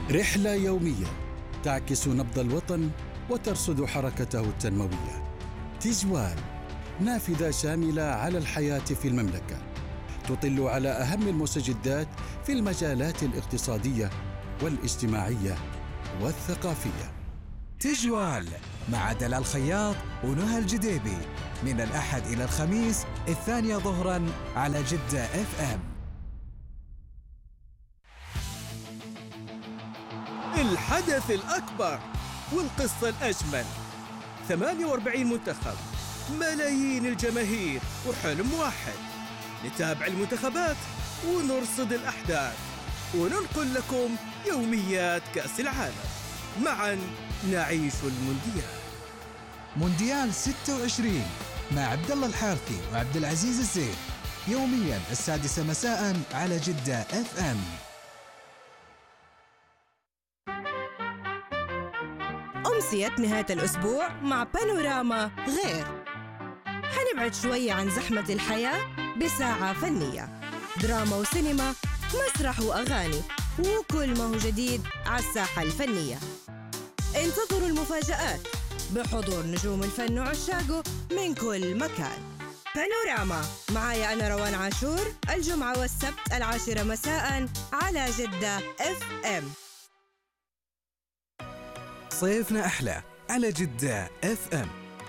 رحلة يومية تعكس نبض الوطن وترصد حركته التنموية. تجوال، نافذة شاملة على الحياة في المملكة، تطل على أهم المستجدات في المجالات الاقتصادية والاجتماعية والثقافية. تجوال مع دلال خياط ونهى الجديبي من الأحد إلى الخميس 2 ظهراً على جدة FM. الحدث الأكبر والقصة الأجمل، 48 منتخب، ملايين الجماهير وحلم واحد. نتابع المنتخبات ونرصد الأحداث وننقل لكم يوميات كأس العالم. معاً نعيش المونديال. مونديال 26 مع عبد الله الحارثي وعبد العزيز الزين، يومياً 6 مساءً على جدة FM. أمسية نهاية الأسبوع مع بانوراما غير. حنبعد شوية عن زحمة الحياة بساعة فنية، دراما وسينما، مسرح وأغاني، وكل ما هو جديد على الساحة الفنية. انتظروا المفاجآت بحضور نجوم الفن وعشاقه من كل مكان. بانوراما معايا أنا روان عاشور، الجمعة والسبت 10 مساء على جدة FM. صيفنا أحلى على جدة FM.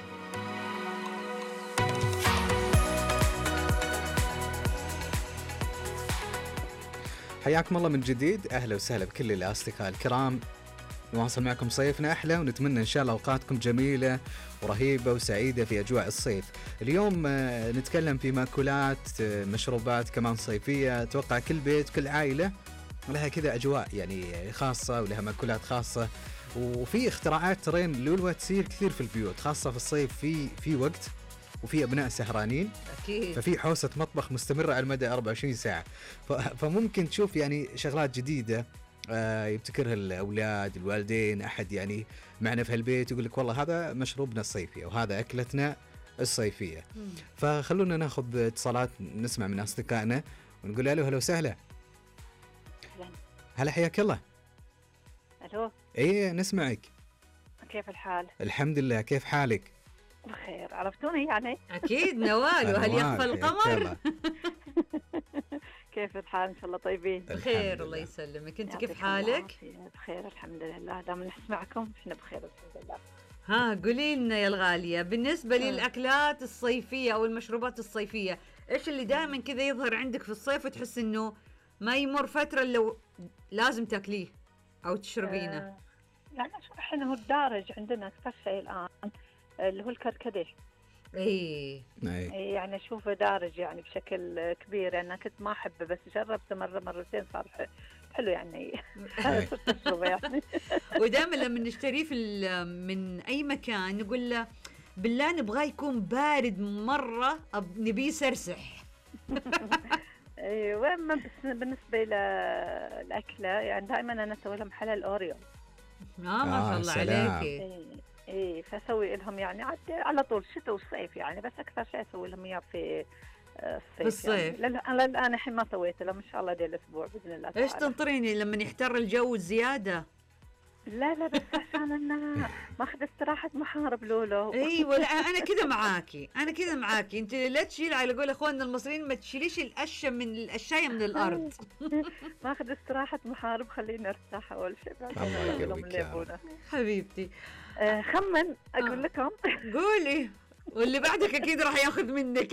حياكم الله من جديد، أهلا وسهلا بكل الأصدقاء الكرام. نواصل معكم صيفنا أحلى، ونتمنى إن شاء الله أوقاتكم جميلة ورهيبة وسعيدة في أجواء الصيف. اليوم نتكلم في مأكولات، مشروبات كمان صيفية. أتوقع كل بيت كل عائلة لها كذا أجواء يعني خاصة ولها مأكولات خاصة، وفي اختراعات ترين لولوة تصير كثير في البيوت، خاصة في الصيف. في وقت وفي أبناء سهرانين أكيد، ففي حوسة مطبخ مستمرة على مدى 24 ساعة. فممكن تشوف يعني شغلات جديدة يبتكرها الأولاد الوالدين، أحد يعني معنا في البيت يقول لك والله هذا مشروبنا الصيفي وهذا أكلتنا الصيفية. فخلونا ناخذ اتصالات، نسمع من أصدقائنا ونقول ألو. هلا وسهلا. هلا، حياك الله. ألو. إيه نسمعك. كيف الحال؟ الحمد لله، كيف حالك؟ بخير. عرفتوني يعني؟ أكيد نوال، وهل يخفى القمر؟ كيف الحال؟ إن شاء الله طيبين. بخير الله يسلمك. أنت كيف حالك؟ بخير الحمد لله، دام نسمعكم إحنا بخير الحمد لله. ها قولي لنا يا الغالية، بالنسبة للأكلات الصيفية أو المشروبات الصيفية، إيش اللي دائما كذا يظهر عندك في الصيف وتحس إنه ما يمر فترة لو لازم تاكليه أو تشربينه؟ يعني إحنا هو الدارج عندنا أكثر شيء الآن اللي هو الكركديه. ايه يعني اشوفه دارج يعني بشكل كبير. يعني انا كنت ما احبه، بس جربته مرتين صار حلو يعني. صرت اشربه يعني. ودائما لما نشتريه من اي مكان نقول له بالله نبغاه يكون بارد مره، نبيه يسرسح. ايوه. بالنسبه للاكله يعني دائما انا اسوي لهم حلى الاوريو. ما شاء الله عليكي. ايه فاسوي لهم يعني على طول شتاء وصيف يعني، بس اكثر شيء اسوي لهم اياه في الصيف. يعني انا الان الحين ما سويت لهم، ان شاء الله دي الاسبوع باذن الله. ايش تنطريني لما يحتر الجو زياده؟ لا بس عشان انا ماخذ استراحه محارب لولو. ايوه انا كذا معاكي، انت لا تشيل على قول اخواننا المصريين، ما تشيليش القشه من القشايه من الارض. ماخذ استراحه محارب، خليني ارتاح اول شيء. حبيبتي. خمن اقول لكم. قولي، واللي بعدك اكيد راح ياخذ منك.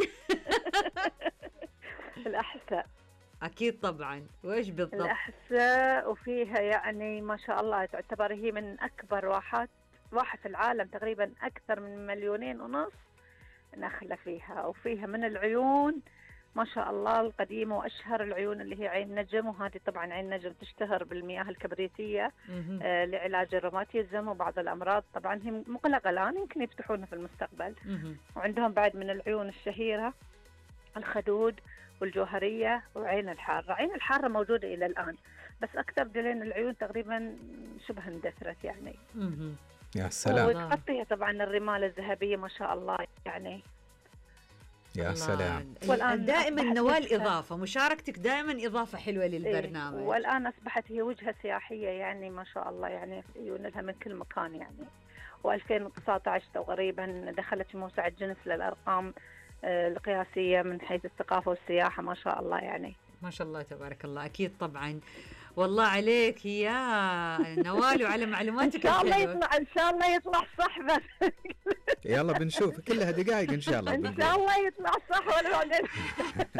الاحساء. اكيد طبعا. وايش بالضبط؟ الاحساء، وفيها يعني ما شاء الله تعتبر هي من اكبر واحة في العالم، تقريبا اكثر من 2.5 مليون نخلة فيها. وفيها من العيون ما شاء الله القديمة، وأشهر العيون اللي هي عين نجم، وهذه طبعا عين نجم تشتهر بالمياه الكبريتية لعلاج الروماتيزم وبعض الأمراض. طبعا هي مغلقة الآن، يمكن يفتحونها في المستقبل. وعندهم بعد من العيون الشهيرة الخدود والجوهرية وعين الحارة. عين الحارة موجودة إلى الآن، بس أكثر دلين العيون تقريبا شبه اندثرت يعني. يا سلام. وتغطيها طبعا الرمال الذهبية ما شاء الله يعني. يا سلام. دائما نوال إضافة، مشاركتك دائما إضافة حلوة للبرنامج. والآن أصبحت هي وجهة سياحية يعني ما شاء الله، يعني يجون لها من كل مكان يعني. و2019 تقريبا دخلت في موسوعة جنس للأرقام القياسية من حيث الثقافة والسياحة ما شاء الله يعني. ما شاء الله تبارك الله. أكيد طبعا. والله عليك يا نوال وعلى معلوماتك الحلوة. إن شاء الله يطلع صح بس. يلا بنشوف، كلها دقائق إن شاء الله. إن شاء الله يطلع صح ولا بعدين.